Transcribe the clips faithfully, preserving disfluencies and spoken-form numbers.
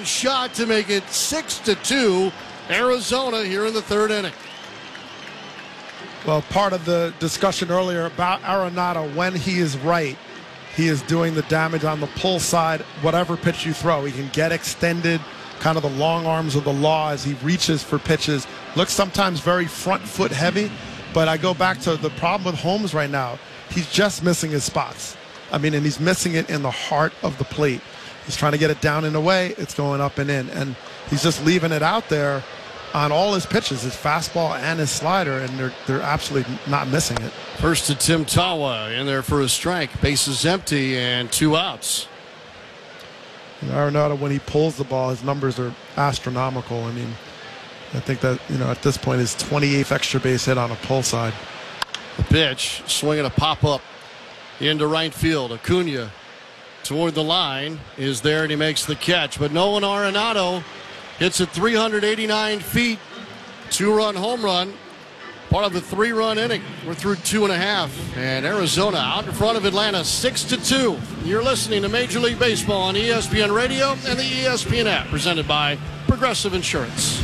shot to make it six to two. Arizona here in the third inning. Well, part of the discussion earlier about Arenado, when he is right, he is doing the damage on the pull side, whatever pitch you throw. He can get extended, kind of the long arms of the law as he reaches for pitches. Looks sometimes very front foot heavy, but I go back to the problem with Holmes right now. He's just missing his spots. I mean, and he's missing it in the heart of the plate. He's trying to get it down and away. It's going up and in. And he's just leaving it out there on all his pitches, his fastball and his slider, and they're they're absolutely not missing it. First to Tim Tawa in there for a strike. Bases empty and two outs. And Arenado, when he pulls the ball, his numbers are astronomical. I mean, I think that, you know, at this point, his twenty-eighth extra base hit on a pull side. The pitch, swinging a pop-up into right field. Acuna toward the line is there, and he makes the catch. But Nolan Arenado hits it three hundred eighty-nine feet. Two-run home run. Part of the three-run inning. We're through two and a half. And Arizona out in front of Atlanta, six to two. You're listening to Major League Baseball on E S P N Radio and the E S P N app, presented by Progressive Insurance.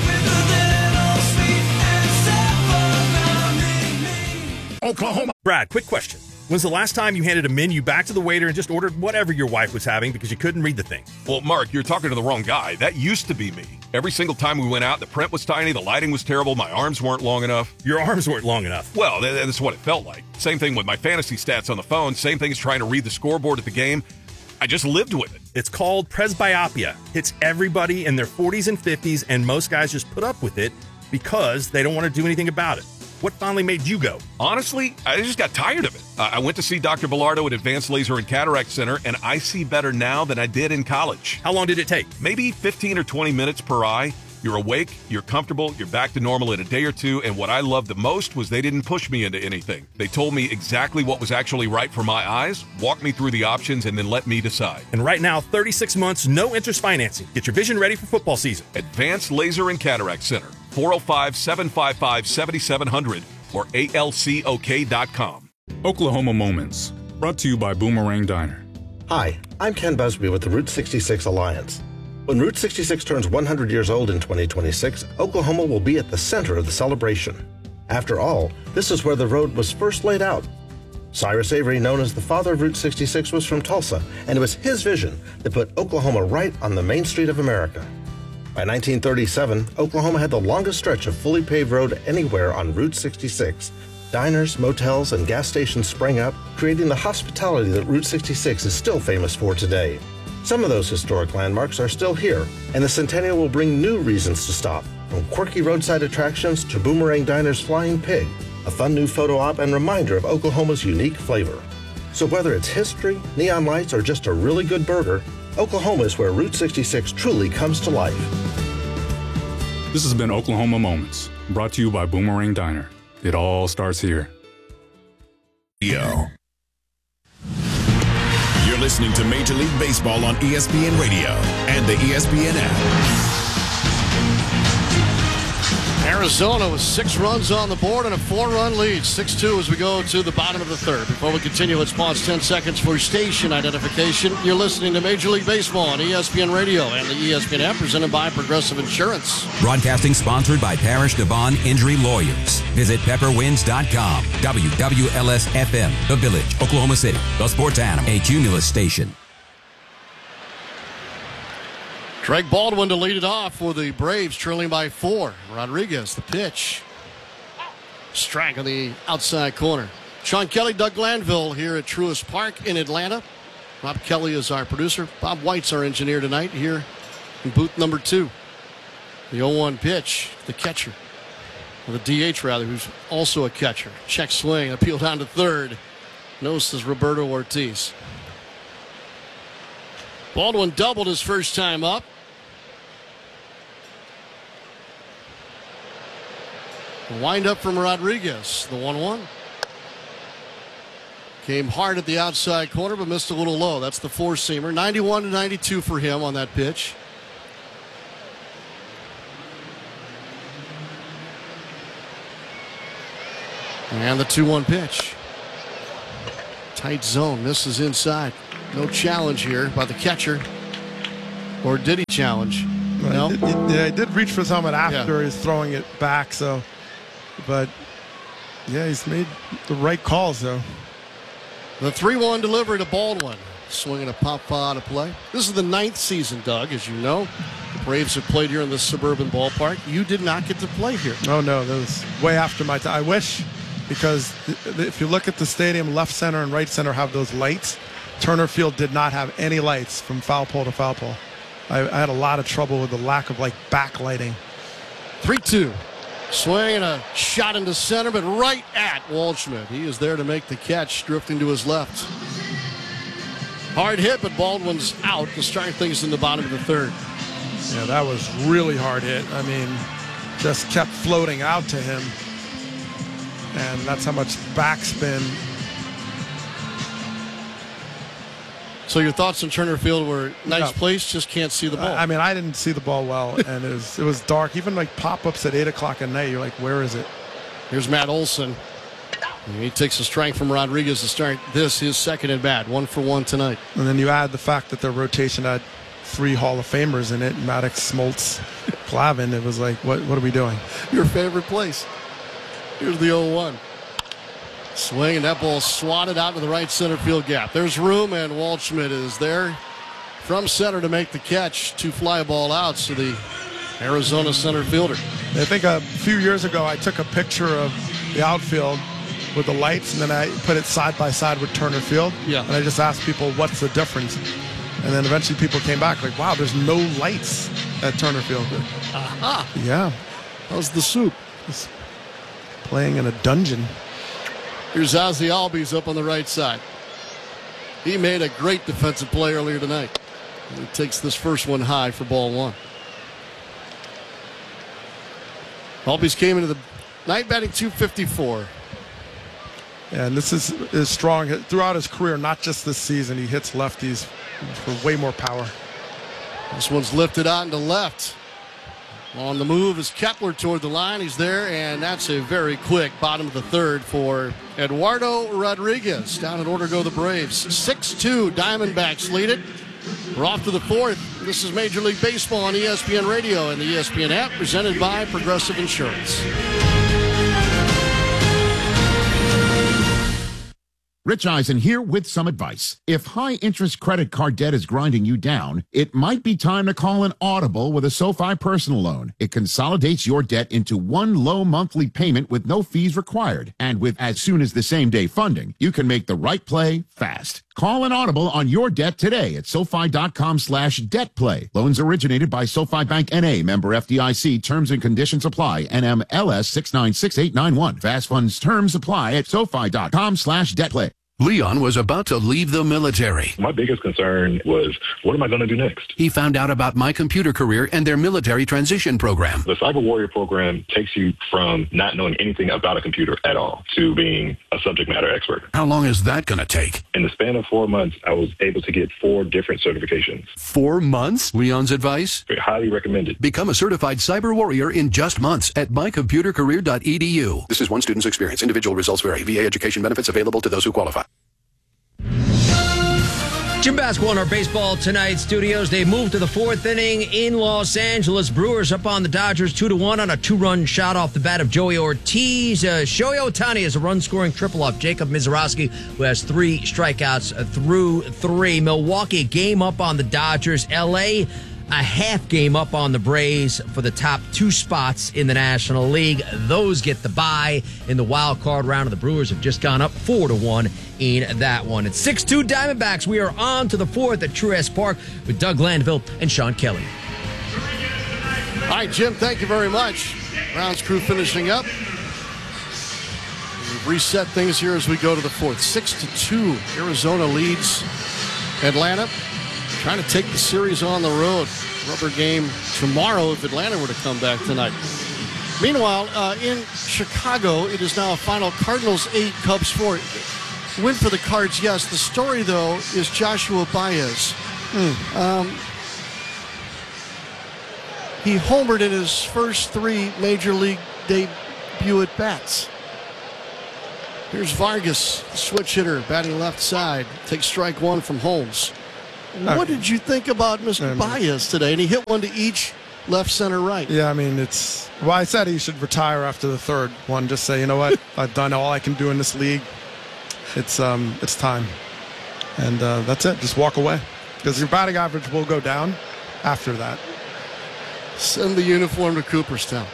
Oklahoma. Brad, quick question. When's the last time you handed a menu back to the waiter and just ordered whatever your wife was having because you couldn't read the thing? Well, Mark, you're talking to the wrong guy. That used to be me. Every single time we went out, the print was tiny, the lighting was terrible, my arms weren't long enough. Your arms weren't long enough? Well, that's what it felt like. Same thing with my fantasy stats on the phone. Same thing as trying to read the scoreboard at the game. I just lived with it. It's called presbyopia. Hits everybody in their forties and fifties, and most guys just put up with it because they don't want to do anything about it. What finally made you go? Honestly, I just got tired of it. Uh, I went to see Doctor Bilardo at Advanced Laser and Cataract Center, and I see better now than I did in college. How long did it take? Maybe fifteen or twenty minutes per eye. You're awake, you're comfortable, you're back to normal in a day or two, and what I loved the most was they didn't push me into anything. They told me exactly what was actually right for my eyes, walked me through the options, and then let me decide. And right now, thirty-six months, no interest financing. Get your vision ready for football season. Advanced Laser and Cataract Center, four oh five, seven five five, seven seven zero zero or A L C O K dot com. Oklahoma Moments, brought to you by Boomerang Diner. Hi, I'm Ken Busby with the Route sixty-six Alliance. When Route sixty-six turns one hundred years old in twenty twenty-six, Oklahoma will be at the center of the celebration. After all, this is where the road was first laid out. Cyrus Avery, known as the father of Route sixty-six, was from Tulsa, and it was his vision that put Oklahoma right on the main street of America. By nineteen thirty-seven, Oklahoma had the longest stretch of fully paved road anywhere on Route sixty-six. Diners, motels, and gas stations sprang up, creating the hospitality that Route sixty-six is still famous for today. Some of those historic landmarks are still here, and the Centennial will bring new reasons to stop, from quirky roadside attractions to Boomerang Diner's Flying Pig, a fun new photo op and reminder of Oklahoma's unique flavor. So whether it's history, neon lights, or just a really good burger, Oklahoma is where Route sixty-six truly comes to life. This has been Oklahoma Moments, brought to you by Boomerang Diner. It all starts here. Yo. You're listening to Major League Baseball on E S P N Radio and the E S P N app. Arizona with six runs on the board and a four-run lead. six two as we go to the bottom of the third. Before we continue, let's pause ten seconds for station identification. You're listening to Major League Baseball on E S P N Radio and the E S P N app, presented by Progressive Insurance. Broadcasting sponsored by Parrish Devon Injury Lawyers. Visit pepper wins dot com. W W L S F M, The Village, Oklahoma City. The Sports Animal, a Cumulus station. Greg Baldwin to lead it off for the Braves, trailing by four. Rodriguez, the pitch. Strike on the outside corner. Sean Kelly, Doug Glanville here at Truist Park in Atlanta. Rob Kelly is our producer. Bob White's our engineer tonight here in booth number two. The oh one pitch, the catcher. Or the D H, rather, who's also a catcher. Check swing, appeal down to third. Notices Roberto Ortiz. Baldwin doubled his first time up. Wind up from Rodriguez, the one one. Came hard at the outside corner, but missed a little low. That's the four-seamer. ninety-one to ninety-two for him on that pitch. And the two one pitch. Tight zone, misses inside. No challenge here by the catcher. Or did he challenge? No? He did, yeah, he did reach for his helmet after Yeah. he's throwing it back. So, but yeah, he's made the right calls though. The three one delivery to Baldwin. Swinging a pop fly out of play. This is the ninth season, Doug, as you know. The Braves have played here in this suburban ballpark. You did not get to play here. Oh, no, that was way after my time. I wish, because if you look at the stadium, left center and right center have those lights. Turner Field did not have any lights from foul pole to foul pole. I, I had a lot of trouble with the lack of, like, backlighting. three two. Swing and a shot into center, but right at Waldschmidt. He is there to make the catch, drifting to his left. Hard hit, but Baldwin's out to start things in the bottom of the third. Yeah, that was really hard hit. I mean, just kept floating out to him. And that's how much backspin. So your thoughts on Turner Field were nice No. place, just can't see the ball. I mean, I didn't see the ball well, and it was, it was dark. Even like pop-ups at eight o'clock at night, you're like, where is it? Here's Matt Olson. He takes a strike from Rodriguez to start this, his second at bat. One for one tonight. And then you add the fact that their rotation had three Hall of Famers in it, Maddox, Smoltz, Clavin. It was like, what what are we doing? Your favorite place. Here's the oh one. Swing, and that ball swatted out to the right center field gap. There's room, and Waldschmidt is there from center to make the catch. Two fly ball outs to the Arizona center fielder. I think a few years ago I took a picture of the outfield with the lights, and then I put it side by side with Turner Field. Yeah. And I just asked people, what's the difference? And then eventually people came back like, wow, there's no lights at Turner Field. Aha! Yeah. How's the soup? Just playing in a dungeon. Here's Ozzie Albies up on the right side. He made a great defensive play earlier tonight. He takes this first one high for ball one. Albies came into the night batting two fifty-four. And this is, is strong. Throughout his career, not just this season, he hits lefties for way more power. This one's lifted on to left. On the move is Kepler toward the line. He's there, and that's a very quick bottom of the third for Eduardo Rodriguez. Down in order go the Braves. six two, Diamondbacks lead it. We're off to the fourth. This is Major League Baseball on E S P N Radio and the E S P N app, presented by Progressive Insurance. Rich Eisen here with some advice. If high-interest credit card debt is grinding you down, it might be time to call an Audible with a SoFi personal loan. It consolidates your debt into one low monthly payment with no fees required. And with as soon as the same day funding, you can make the right play fast. Call an Audible on your debt today at SoFi.com slash debt play. Loans originated by SoFi Bank N A, member F D I C. Terms and conditions apply. N M L S six nine six eight nine one. Fast funds terms apply at SoFi.com slash debt play. Leon was about to leave the military. My biggest concern was, what am I going to do next? He found out about My Computer Career and their military transition program. The Cyber Warrior program takes you from not knowing anything about a computer at all to being a subject matter expert. How long is that going to take? In the span of four months, I was able to get four different certifications. Four months? Leon's advice? Highly recommended. Become a certified cyber warrior in just months at my computer career dot e d u. This is one student's experience. Individual results vary. V A education benefits available to those who qualify. Jim Basketball in our Baseball Tonight studios. They moved to the fourth inning in Los Angeles. Brewers up on the Dodgers two to one on a two-run shot off the bat of Joey Ortiz. Uh, Shohei Ohtani has a run-scoring triple off Jacob Mizorowski, who has three strikeouts through three. Milwaukee, game up on the Dodgers. L A, a half game up on the Braves for the top two spots in the National League. Those get the bye in the wild card round, and the Brewers have just gone up four to one in that one. It's six two Diamondbacks. We are on to the fourth at Truist Park with Doug Glanville and Sean Kelly. All right, Jim, thank you very much. Browns crew finishing up. We've reset things here as we go to the fourth. six to two, Arizona leads Atlanta. Trying to take the series on the road. Rubber game tomorrow if Atlanta were to come back tonight. Meanwhile, uh, in Chicago, it is now a final Cardinals eight, Cubs four. Win for the Cards, yes. The story, though, is Joshua Baez. Mm. Um, he homered in his first three Major League debut at bats. Here's Vargas, switch hitter, batting left side. Takes strike one from Holmes. What did you think about Mister Um, Baez today? And he hit one to each left, center, right. Yeah, I mean, it's. Well, I said he should retire after the third one. Just say, you know what? I've done all I can do in this league. It's um, it's time. And uh, that's it. Just walk away. Because your batting average will go down after that. Send the uniform to Cooperstown.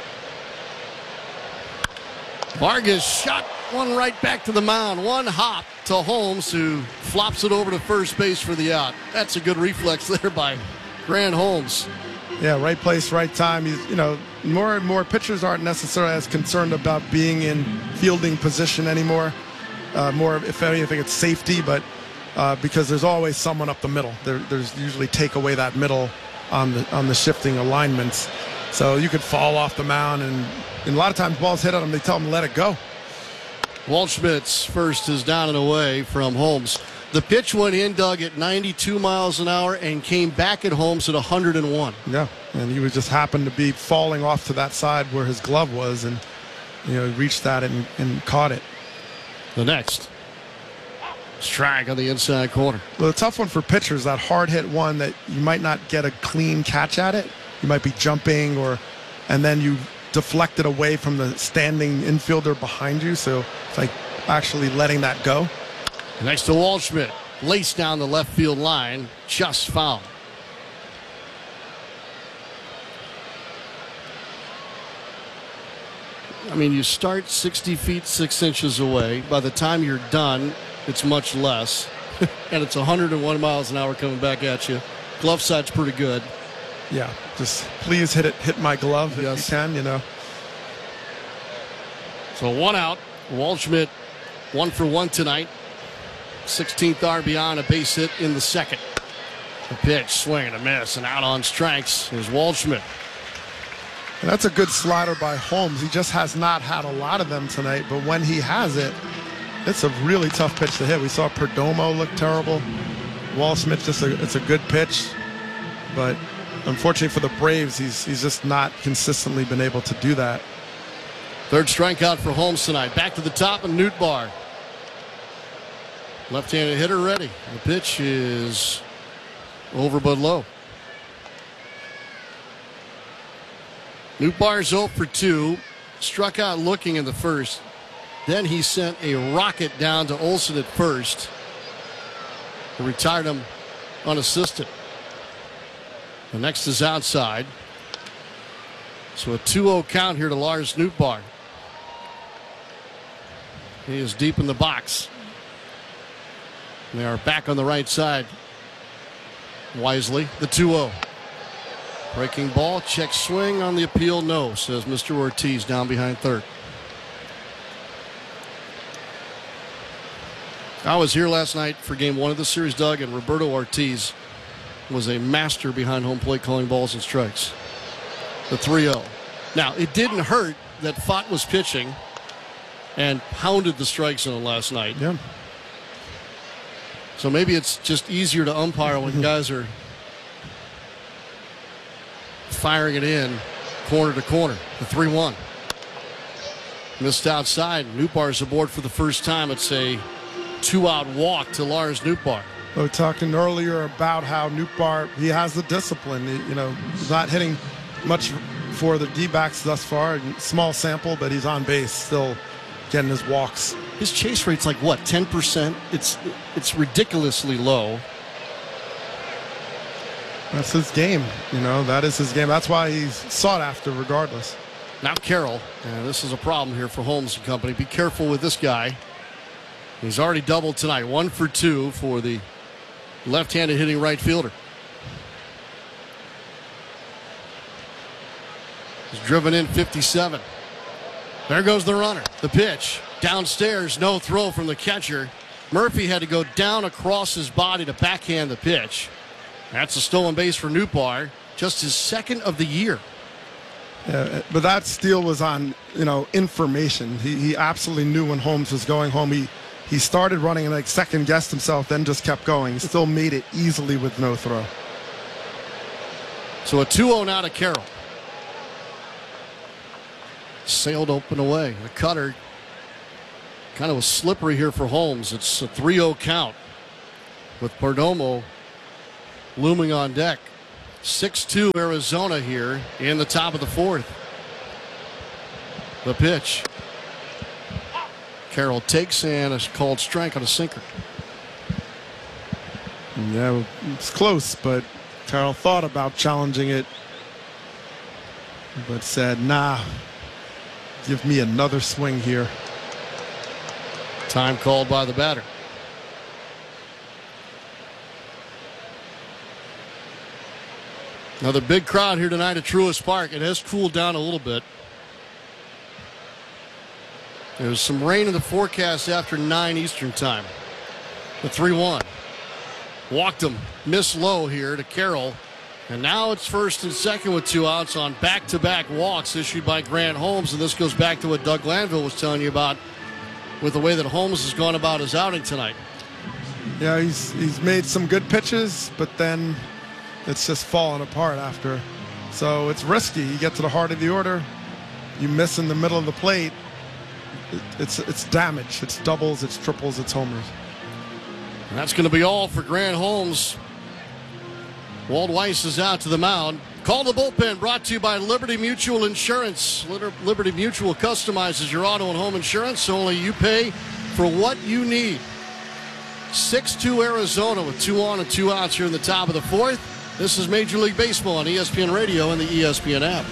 Vargas shot one right back to the mound. One hop to Holmes, who flops it over to first base for the out. That's a good reflex there by Grant Holmes. Yeah, right place, right time. He's, you know, more and more pitchers aren't necessarily as concerned about being in fielding position anymore. Uh, more, if anything, it's safety, but uh, because there's always someone up the middle. There, there's usually take away that middle on the on the shifting alignments. So you could fall off the mound, and, and a lot of times balls hit on them, they tell them to let it go. Waldschmidt's first is down and away from Holmes. The pitch went in, Doug, at ninety-two miles an hour and came back at Holmes at one hundred and one. Yeah, and he was just happened to be falling off to that side where his glove was, and you know, reached that and, and caught it. The next strike on the inside corner. Well, the tough one for pitchers, that hard hit one that you might not get a clean catch at it. You might be jumping, or and then you deflect it away from the standing infielder behind you. So it's like actually letting that go. Next to Waldschmidt, laced down the left field line, just foul. I mean, you start sixty feet, six inches away. By the time you're done, it's much less. And it's one hundred and one miles an hour coming back at you. Glove side's pretty good. Yeah, just please hit it, hit my glove yes. if you can, you know. So one out. Waldschmidt, one for one tonight. sixteenth R B I on a base hit in the second. The pitch, swing and a miss, and out on strikes is Waldschmidt. And that's a good slider by Holmes. He just has not had a lot of them tonight, but when he has it, it's a really tough pitch to hit. We saw Perdomo look terrible. Waldschmidt, just a, it's a good pitch, but unfortunately for the Braves, he's he's just not consistently been able to do that. Third strikeout for Holmes tonight. Back to the top, and Nootbaar. Left-handed hitter ready. The pitch is over but low. Nootbaar's zero for two. Struck out looking in the first. Then he sent a rocket down to Olsen at first. He retired him unassisted. The next is outside. So a two oh count here to Lars Nootbaar. He is deep in the box. They are back on the right side. Wisely, the two oh. Breaking ball, check swing on the appeal, no, says Mister Ortiz down behind third. I was here last night for game one of the series, Doug, and Roberto Ortiz was a master behind home plate calling balls and strikes. The three oh. Now, it didn't hurt that Pfaadt was pitching and pounded the strike zone last night. Yeah. So maybe it's just easier to umpire when guys are firing it in corner to corner. The three one. Missed outside. Nootbaar's aboard for the first time. It's a two-out walk to Lars Nootbaar. We were talking earlier about how Nootbaar, he has the discipline. He, you know, he's not hitting much for the D-backs thus far. Small sample, but he's on base, still getting his walks. His chase rate's like, what, ten percent? It's it's ridiculously low. That's his game. You know, that is his game. That's why he's sought after regardless. Now Carroll, and this is a problem here for Holmes and company. Be careful with this guy. He's already doubled tonight. One for two for the left-handed hitting right fielder. He's driven in fifty-seven. There goes the runner. The pitch. Downstairs, no throw from the catcher. Murphy had to go down across his body to backhand the pitch. That's a stolen base for Nootbaar. Just his second of the year. Yeah, but that steal was on, you know, information. He, he absolutely knew when Holmes was going home. He he started running and like second guessed himself, then just kept going. He still made it easily with no throw. So a two oh now to Carroll. Sailed open away. The cutter kind of was slippery here for Holmes. It's a three oh count with Perdomo looming on deck. six two Arizona here in the top of the fourth. The pitch. Carroll takes and is called strike on a sinker. Yeah, it's close, but Carroll thought about challenging it, but said, nah, give me another swing here. Time called by the batter. Another big crowd here tonight at Truist Park. It has cooled down a little bit. There's some rain in the forecast after nine Eastern time. The three one. Walked him. Missed low here to Carroll. And now it's first and second with two outs on back-to-back walks issued by Grant Holmes. And this goes back to what Doug Glanville was telling you about with the way that Holmes has gone about his outing tonight. Yeah, he's he's made some good pitches, but then it's just falling apart after. So it's risky. You get to the heart of the order, you miss in the middle of the plate. It's it's damage. It's doubles, it's triples, it's homers. And that's going to be all for Grant Holmes. Walt Weiss is out to the mound. Call the bullpen, brought to you by Liberty Mutual Insurance. Liberty Mutual customizes your auto and home insurance, so only you pay for what you need. six two Arizona with two on and two outs here in the top of the fourth. This is Major League Baseball on E S P N Radio and the E S P N app.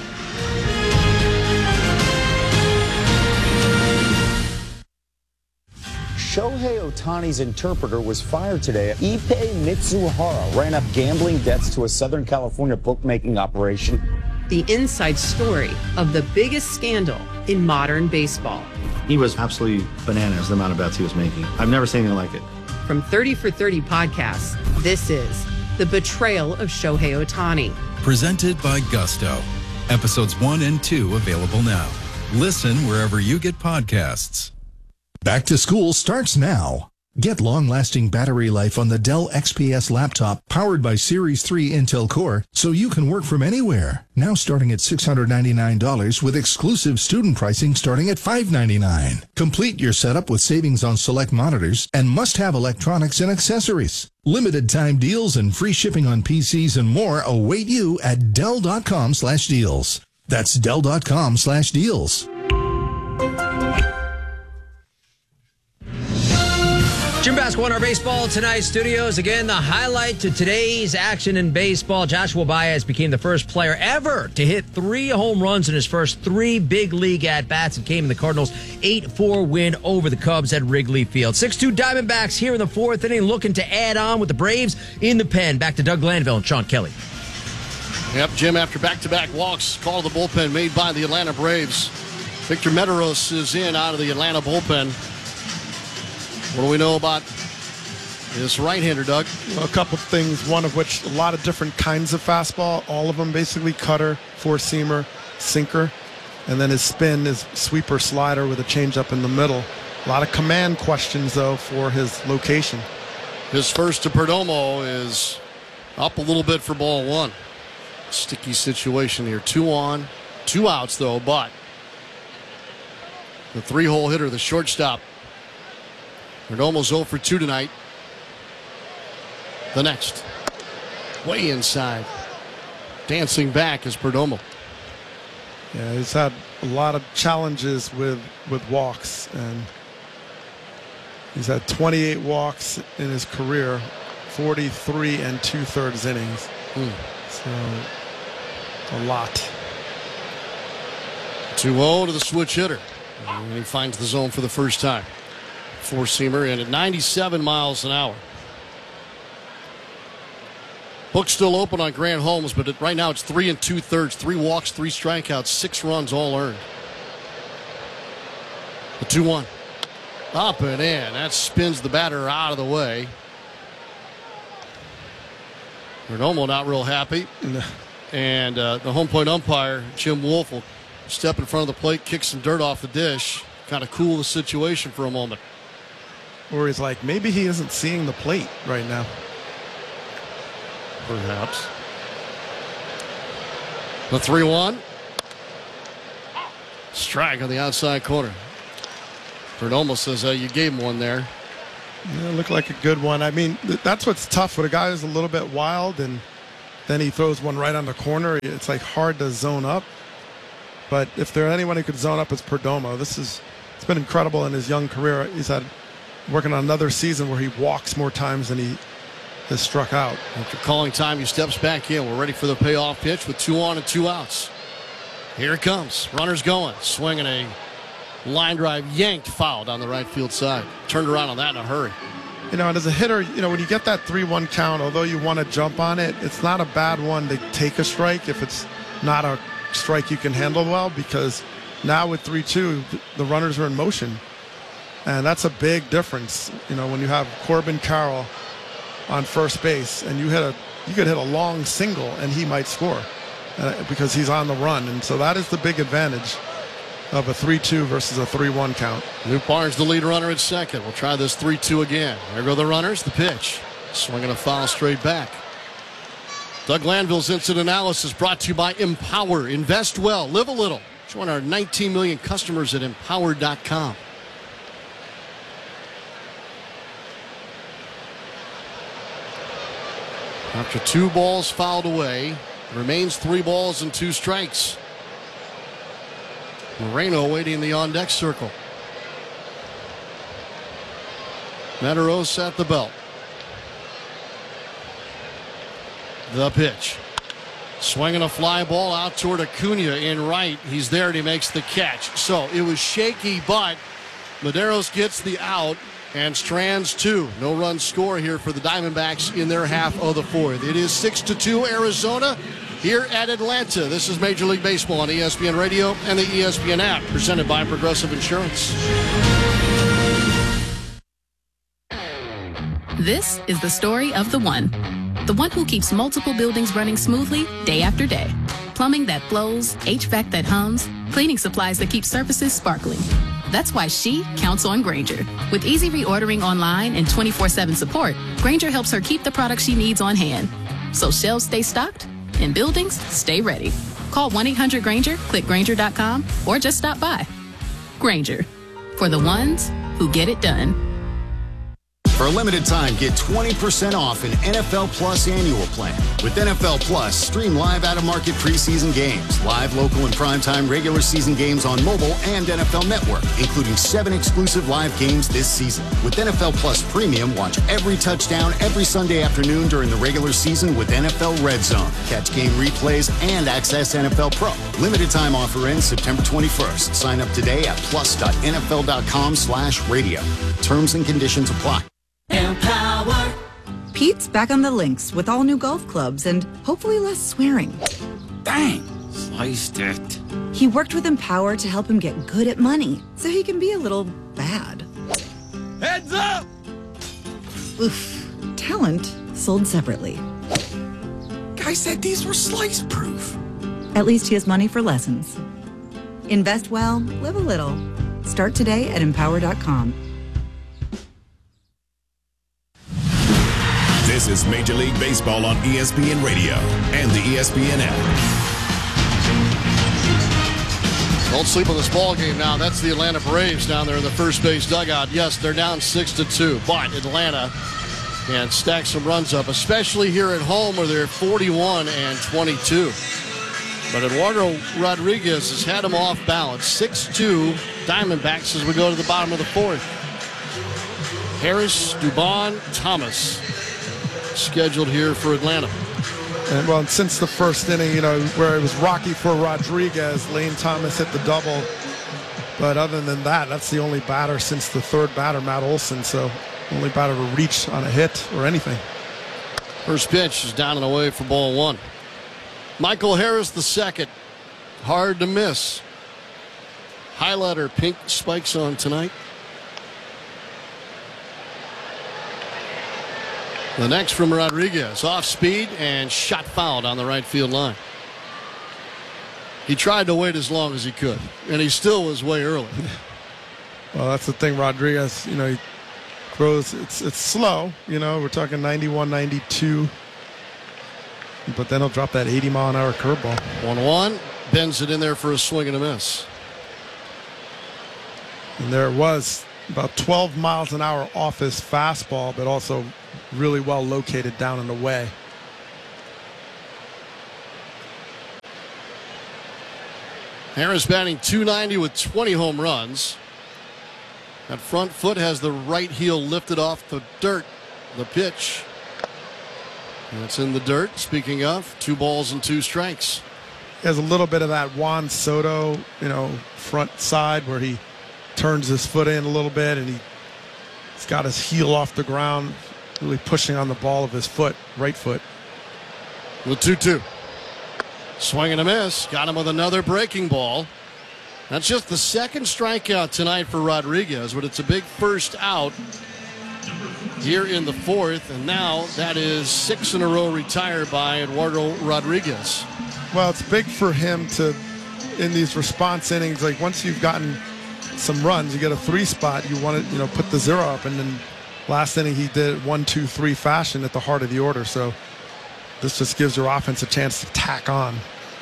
Shohei Ohtani's interpreter was fired today. Ippei Mitsuhara ran up gambling debts to a Southern California bookmaking operation. The inside story of the biggest scandal in modern baseball. He was absolutely bananas, the amount of bets he was making. I've never seen anything like it. From thirty for thirty podcasts, this is The Betrayal of Shohei Ohtani. Presented by Gusto. Episodes one and two available now. Listen wherever you get podcasts. Back to school starts now. Get long-lasting battery life on the Dell X P S laptop powered by Series three Intel Core so you can work from anywhere. Now starting at six hundred ninety-nine dollars with exclusive student pricing starting at five hundred ninety-nine dollars. Complete your setup with savings on select monitors and must-have electronics and accessories. Limited time deals and free shipping on P Cs and more await you at Dell.com slash deals. That's Dell.com slash deals. Jim Basco on our Baseball Tonight studios. Again, the highlight to today's action in baseball. Joshua Baez became the first player ever to hit three home runs in his first three big league at-bats. It came in the Cardinals' eight four win over the Cubs at Wrigley Field. six two Diamondbacks here in the fourth inning, looking to add on with the Braves in the pen. Back to Doug Glanville and Sean Kelly. Yep, Jim, after back-to-back walks, call to the bullpen made by the Atlanta Braves. Victor Mederos is in out of the Atlanta bullpen. What do we know about this right-hander, Doug? Well, a couple of things, one of which a lot of different kinds of fastball, all of them basically cutter, four-seamer, sinker, and then his spin is sweeper, slider with a changeup in the middle. A lot of command questions, though, for his location. His first to Perdomo is up a little bit for ball one. Sticky situation here. Two on, two outs, though, but the three-hole hitter, the shortstop, Perdomo's oh for two tonight. The next. Way inside. Dancing back is Perdomo. Yeah, he's had a lot of challenges with, with walks, and he's had twenty-eight walks in his career, forty-three and two-thirds innings. Hmm. So, a lot. two oh to the switch hitter. And he finds the zone for the first time. Four-seamer in at ninety-seven miles an hour. Book's still open on Grant Holmes, but it, right now it's three and two-thirds, three walks, three strikeouts, six runs all earned. The two one. Up and in. That spins the batter out of the way. Perdomo not real happy. And uh, the home plate umpire, Jim Wolf, will step in front of the plate, kick some dirt off the dish, kind of cool the situation for a moment. Or he's like, maybe he isn't seeing the plate right now. Perhaps. The three one. Strike on the outside corner. Perdomo says uh, you gave him one there. Yeah, it looked like a good one. I mean, th- that's what's tough with a guy who's a little bit wild and then he throws one right on the corner. It's like hard to zone up. But if there's anyone who could zone up, it's Perdomo. This is it's been incredible in his young career. He's had working on another season where he walks more times than he has struck out. After calling time, he steps back in. We're ready for the payoff pitch with two on and two outs. Here it comes. Runners going. Swinging a line drive, yanked, fouled on the right field side. Turned around on that in a hurry. You know, and as a hitter, you know, when you get that three one count, although you want to jump on it, it's not a bad one to take a strike if it's not a strike you can handle well, because now with three two, the runners are in motion. And that's a big difference. You know, when you have Corbin Carroll on first base and you hit a, you could hit a long single and he might score uh, because he's on the run. And so that is the big advantage of a three two versus a three one count. Luke Barnes, the lead runner at second. We'll try this three two again. There go the runners. The pitch. Swinging a foul straight back. Doug Glanville's instant analysis brought to you by Empower. Invest well. Live a little. Join our nineteen million customers at empower dot com. After two balls fouled away, remains three balls and two strikes. Moreno waiting the on-deck circle. Medeiros at the belt. The pitch. Swinging a fly ball out toward Acuna in right. He's there and he makes the catch. So it was shaky, but Medeiros gets the out and strands two. No run score here for the Diamondbacks in their half of the fourth. It is six to two Arizona here at Atlanta. This is Major League Baseball on E S P N Radio and the E S P N app, presented by Progressive Insurance. This is the story of the one. The one who keeps multiple buildings running smoothly day after day. Plumbing that flows, H V A C that hums, cleaning supplies that keep surfaces sparkling. That's why she counts on Grainger. With easy reordering online and twenty-four seven support, Grainger helps her keep the products she needs on hand. So shelves stay stocked and buildings stay ready. Call one eight hundred Grainger, click Grainger dot com, or just stop by. Grainger, for the ones who get it done. For a limited time, get twenty percent off an N F L Plus annual plan. With N F L Plus, stream live out-of-market preseason games, live local and primetime regular season games on mobile and N F L Network, including seven exclusive live games this season. With N F L Plus Premium, watch every touchdown every Sunday afternoon during the regular season with N F L Red Zone. Catch game replays and access N F L Pro. Limited time offer ends September twenty-first. Sign up today at plus dot N F L dot com slash radio. Terms and conditions apply. Empower. Pete's back on the links with all new golf clubs and hopefully less swearing. Dang, sliced it. He worked with Empower to help him get good at money so he can be a little bad. Heads up! Oof. Talent sold separately. Guy said these were slice proof. At least he has money for lessons. Invest well, live a little. Start today at empower dot com. This is Major League Baseball on E S P N Radio and the E S P N app. Don't sleep on this ball game now. That's the Atlanta Braves down there in the first base dugout. Yes, they're down six to two, but Atlanta can stack some runs up, especially here at home where they're forty-one and twenty-two. But Eduardo Rodriguez has had them off balance. six two Diamondbacks as we go to the bottom of the fourth. Harris, Dubon, Thomas scheduled here for Atlanta. And well, since the first inning, you know, where it was rocky for Rodriguez, Lane Thomas hit the double. But other than that, that's the only batter since the third batter, Matt Olson. So only batter to reach on a hit or anything. First pitch is down and away for ball one. Michael Harris the second. Hard to miss. Highlighter pink spikes on tonight. The next from Rodriguez, off speed and shot fouled on the right field line. He tried to wait as long as he could, and he still was way early. Well, that's the thing, Rodriguez, you know, he throws, it's it's slow, you know, we're talking ninety-one, ninety-two, but then he'll drop that eighty mile an hour curveball. one one, bends it in there for a swing and a miss. And there it was. about twelve miles an hour off his fastball, but also really well located down and away. Harris batting two ninety with twenty home runs. That front foot has the right heel lifted off the dirt. The pitch. And it's in the dirt. Speaking of, two balls and two strikes. He has a little bit of that Juan Soto, you know, front side where he turns his foot in a little bit and he, he's got his heel off the ground, really pushing on the ball of his foot, right foot. The two two. Swing and a miss. Got him with another breaking ball. That's just the second strikeout tonight for Rodriguez, but it's a big first out here in the fourth, and now that is six in a row retired by Eduardo Rodriguez. Well, it's big for him to, in these response innings, like once you've gotten some runs, you get a three spot, you want to, you know, put the zero up, and then last inning he did one, two, three fashion at the heart of the order. So this just gives your offense a chance to tack on.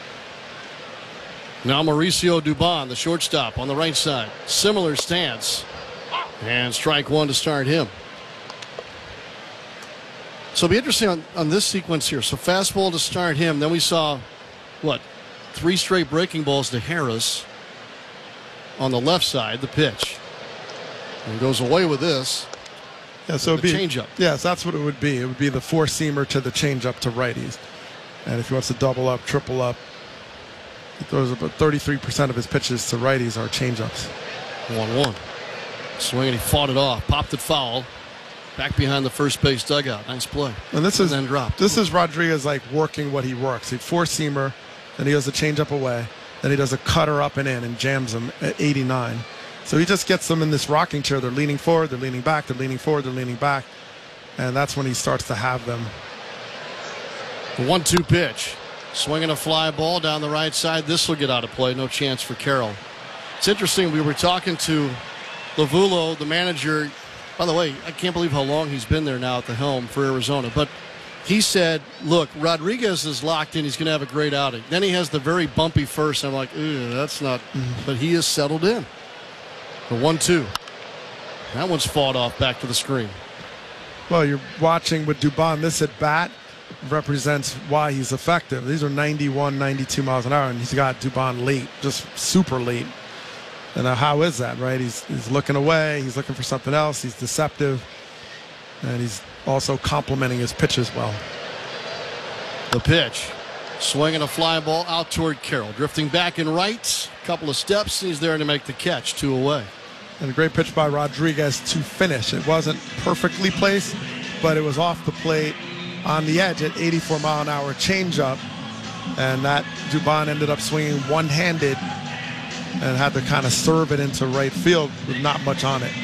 Now Mauricio Dubon, the shortstop, on the right side. Similar stance. And strike one to start him. So it'll be interesting on, on this sequence here. So fastball to start him. Then we saw, what, three straight breaking balls to Harris on the left side, the pitch. And goes away with this. Yeah, so it'd be changeup. Yes, that's what it would be. It would be the four-seamer to the changeup to righties. And if he wants to double up, triple up, he throws about thirty-three percent of his pitches to righties are changeups. one one. Swing and he fought it off. Popped it foul. Back behind the first base dugout. Nice play. And this and is then dropped. This is Rodriguez like working what he works. He four-seamer, then he does a changeup away, then he does a cutter up and in and jams them at eighty-nine. So he just gets them in this rocking chair. They're leaning forward, they're leaning back, they're leaning forward, they're leaning back. And that's when he starts to have them. The one two pitch. Swinging a fly ball down the right side. This will get out of play. No chance for Carroll. It's interesting. We were talking to Lavulo, the manager. By the way, I can't believe how long he's been there now at the helm for Arizona. But he said, look, Rodriguez is locked in. He's going to have a great outing. Then he has the very bumpy first. I'm like, ooh, that's not. Mm-hmm. But he is settled in. The one two. That one's fought off back to the screen. Well, you're watching with Dubon. This at bat represents why he's effective. These are ninety-one, ninety-two miles an hour, and he's got Dubon late, just super late. And uh, how is that, right? He's, he's looking away. He's looking for something else. He's deceptive. And he's also complimenting his pitches well. The pitch. Swinging a fly ball out toward Carroll. Drifting back and right. Couple of steps. He's there to make the catch. Two away. And a great pitch by Rodriguez to finish. It wasn't perfectly placed, but it was off the plate on the edge at eighty-four mile an hour changeup. And that Dubon ended up swinging one-handed and had to kind of serve it into right field with not much on it.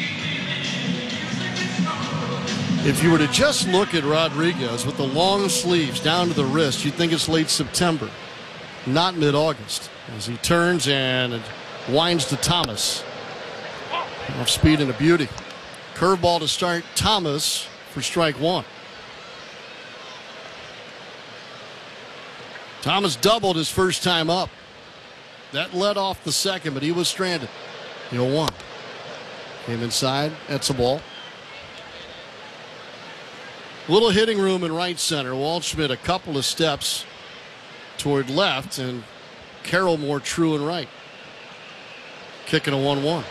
If you were to just look at Rodriguez with the long sleeves down to the wrist, you'd think it's late September, not mid-August. As he turns and it winds to Thomas. Off speed and a beauty. Curveball to start Thomas for strike one. Thomas doubled his first time up. That led off the second, but he was stranded. The oh one. Came inside. That's a ball. Little hitting room in right center. Waldschmidt a couple of steps toward left, and Carroll more true and right. Kicking a one one.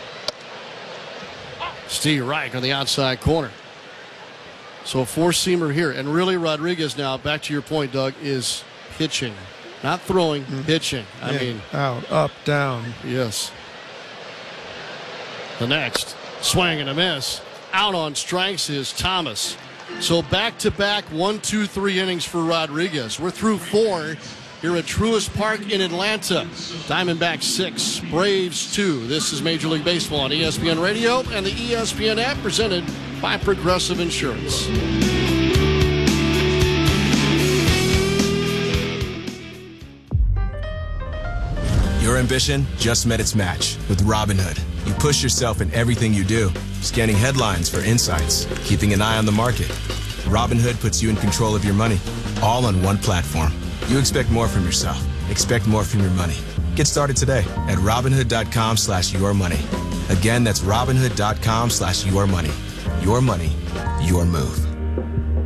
Steve Reich on the outside corner. So a four-seamer here. And really Rodriguez now, back to your point, Doug, is pitching. Not throwing, mm-hmm. pitching. I yeah. mean. Out, up, down. Yes. The next. Swing and a miss. Out on strikes is Thomas. So back-to-back one, two, three innings for Rodriguez. We're through four here at Truist Park in Atlanta. Diamondbacks six, Braves two. This is Major League Baseball on E S P N Radio and the E S P N app, presented by Progressive Insurance. Your ambition just met its match with Robinhood. You push yourself in everything you do, scanning headlines for insights, keeping an eye on the market. Robinhood puts you in control of your money, all on one platform. You expect more from yourself. Expect more from your money. Get started today at Robinhood.com slash your money. Again, that's Robinhood.com slash your money. Your money, your move.